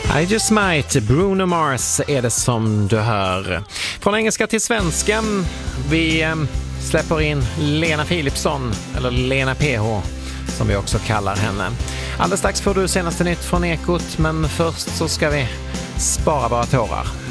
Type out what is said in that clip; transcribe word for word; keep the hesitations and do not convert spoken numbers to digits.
I Just Might, Bruno Mars är det som du hör. Från engelska till svenska, vi eh, släpper in Lena Philipsson, eller Lena P H som vi också kallar henne. Alldeles strax får du senaste nytt från Ekot, men först så ska vi spara våra tårar.